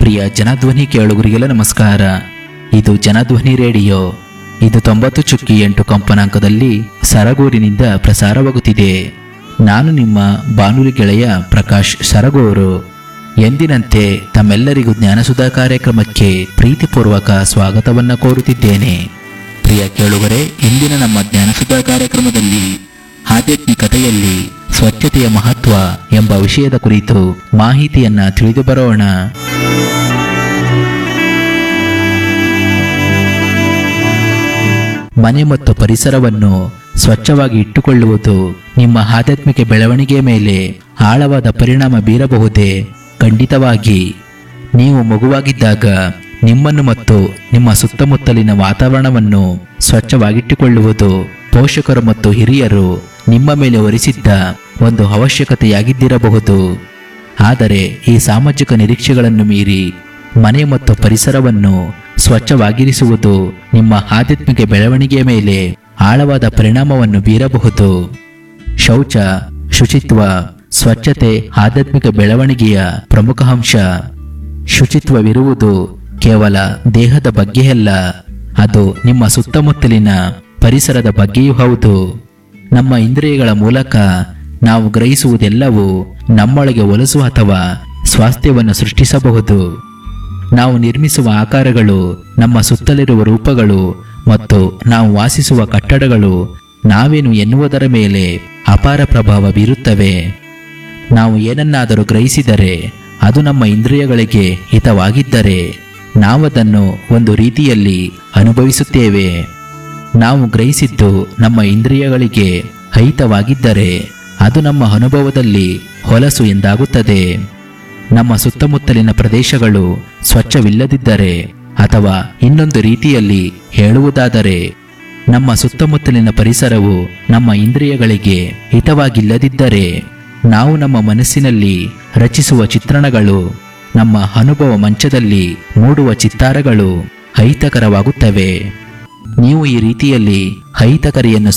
ಪ್ರಿಯ ಜನಧ್ವನಿ ಕೇಳುಗರಿಗೆಲ್ಲ ನಮಸ್ಕಾರ. ಇದು ಜನಧ್ವನಿ ರೇಡಿಯೋ. ಇದು 90.8 ಕಂಪನಾಂಕದಲ್ಲಿ ಸರಗೂರಿನಿಂದ ಪ್ರಸಾರವಾಗುತ್ತಿದೆ. ನಾನು ನಿಮ್ಮ ಬಾನುಲಿ ಗೆಳೆಯ ಪ್ರಕಾಶ್ ಸರಗೂರು. ಎಂದಿನಂತೆ ತಮ್ಮೆಲ್ಲರಿಗೂ ಜ್ಞಾನಸುಧಾ ಕಾರ್ಯಕ್ರಮಕ್ಕೆ ಪ್ರೀತಿಪೂರ್ವಕ ಸ್ವಾಗತವನ್ನು ಕೋರುತ್ತಿದ್ದೇನೆ. ಪ್ರಿಯ ಕೇಳುಗರೆ, ಇಂದಿನ ನಮ್ಮ ಜ್ಞಾನಸುಧಾ ಕಾರ್ಯಕ್ರಮದಲ್ಲಿ ಆಧ್ಯಾತ್ಮಿಕತೆಯಲ್ಲಿ ಸ್ವಚ್ಛತೆಯ ಮಹತ್ವ ಎಂಬ ವಿಷಯದ ಕುರಿತು ಮಾಹಿತಿಯನ್ನ ತಿಳಿದು ಬರೋಣ. ಮನೆ ಮತ್ತು ಪರಿಸರವನ್ನು ಸ್ವಚ್ಛವಾಗಿ ಇಟ್ಟುಕೊಳ್ಳುವುದು ನಿಮ್ಮ ಆಧ್ಯಾತ್ಮಿಕ ಬೆಳವಣಿಗೆಯ ಮೇಲೆ ಆಳವಾದ ಪರಿಣಾಮ ಬೀರಬಹುದೇ? ಖಂಡಿತವಾಗಿ. ನೀವು ಮಗುವಾಗಿದ್ದಾಗ ನಿಮ್ಮನ್ನು ಮತ್ತು ನಿಮ್ಮ ಸುತ್ತಮುತ್ತಲಿನ ವಾತಾವರಣವನ್ನು ಸ್ವಚ್ಛವಾಗಿಟ್ಟುಕೊಳ್ಳುವುದು ಪೋಷಕರು ಮತ್ತು ಹಿರಿಯರು ನಿಮ್ಮ ಮೇಲೆ ಹೊರಿಸಿದ್ದ ಒಂದು ಅವಶ್ಯಕತೆಯಾಗಿದ್ದಿರಬಹುದು. ಆದರೆ ಈ ಸಾಮಾಜಿಕ ನಿರೀಕ್ಷೆಗಳನ್ನು ಮೀರಿ ಮನೆ ಮತ್ತು ಪರಿಸರವನ್ನು ಸ್ವಚ್ಛವಾಗಿರಿಸುವುದು ನಿಮ್ಮ ಆಧ್ಯಾತ್ಮಿಕ ಬೆಳವಣಿಗೆಯ ಮೇಲೆ ಆಳವಾದ ಪರಿಣಾಮವನ್ನು ಬೀರಬಹುದು. ಶೌಚ, ಶುಚಿತ್ವ, ಸ್ವಚ್ಛತೆ ಆಧ್ಯಾತ್ಮಿಕ ಬೆಳವಣಿಗೆಯ ಪ್ರಮುಖ ಅಂಶ. ಶುಚಿತ್ವವಿರುವುದು ಕೇವಲ ದೇಹದ ಬಗ್ಗೆಯಲ್ಲ, ಅದು ನಿಮ್ಮ ಸುತ್ತಮುತ್ತಲಿನ ಪರಿಸರದ ಬಗ್ಗೆಯೂ ಹೌದು. ನಮ್ಮ ಇಂದ್ರಿಯಗಳ ಮೂಲಕ ನಾವು ಗ್ರಹಿಸುವುದೆಲ್ಲವೂ ನಮ್ಮೊಳಗೆ ಒಲಸು ಅಥವಾ ಸ್ವಾಸ್ಥ್ಯವನ್ನು ಸೃಷ್ಟಿಸಬಹುದು. ನಾವು ನಿರ್ಮಿಸುವ ಆಕಾರಗಳು, ನಮ್ಮ ಸುತ್ತಲಿರುವ ರೂಪಗಳು ಮತ್ತು ನಾವು ವಾಸಿಸುವ ಕಟ್ಟಡಗಳು ನಾವೇನು ಎನ್ನುವುದರ ಮೇಲೆ ಅಪಾರ ಪ್ರಭಾವ ಬೀರುತ್ತವೆ. ನಾವು ಏನನ್ನಾದರೂ ಗ್ರಹಿಸಿದರೆ ಅದು ನಮ್ಮ ಇಂದ್ರಿಯಗಳಿಗೆ ಹಿತವಾಗಿದ್ದರೆ ನಾವದನ್ನು ಒಂದು ರೀತಿಯಲ್ಲಿ ಅನುಭವಿಸುತ್ತೇವೆ. ನಾವು ಗ್ರಹಿಸಿದ್ದು ನಮ್ಮ ಇಂದ್ರಿಯಗಳಿಗೆ ಅಹಿತವಾಗಿದ್ದರೆ ಅದು ನಮ್ಮ ಅನುಭವದಲ್ಲಿ ಹೊಲಸು ಎಂದಾಗುತ್ತದೆ. ನಮ್ಮ ಸುತ್ತಮುತ್ತಲಿನ ಪ್ರದೇಶಗಳು ಸ್ವಚ್ಛವಿಲ್ಲದಿದ್ದರೆ, ಅಥವಾ ಇನ್ನೊಂದು ರೀತಿಯಲ್ಲಿ ಹೇಳುವುದಾದರೆ ನಮ್ಮ ಸುತ್ತಮುತ್ತಲಿನ ಪರಿಸರವು ನಮ್ಮ ಇಂದ್ರಿಯಗಳಿಗೆ ಹಿತವಾಗಿಲ್ಲದಿದ್ದರೆ ನಾವು ನಮ್ಮ ಮನಸ್ಸಿನಲ್ಲಿ ರಚಿಸುವ ಚಿತ್ರಣಗಳು, ನಮ್ಮ ಅನುಭವ ಮಂಚದಲ್ಲಿ ಮೂಡುವ ಚಿತ್ತಾರಗಳು ಅಹಿತಕರವಾಗುತ್ತವೆ. ನೀವು ಈ ರೀತಿಯಲ್ಲಿ ಅಹಿತಕರಿಯನ್ನು